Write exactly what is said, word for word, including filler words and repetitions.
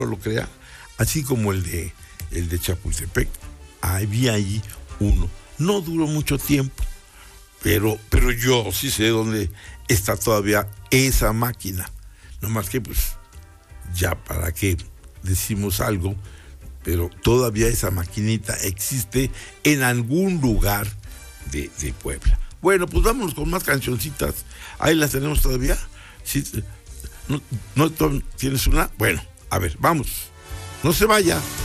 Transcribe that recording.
no lo crea, así como el de el de Chapultepec, había ahí uno. No duró mucho tiempo, pero, pero yo sí sé dónde está todavía esa máquina. No más que pues, ya para qué decimos algo, pero todavía esa maquinita existe en algún lugar de, de Puebla. Bueno, pues vámonos con más cancioncitas. Ahí las tenemos todavía. ¿Sí? ¿No, no tienes una? Bueno, a ver, vamos. No se vaya.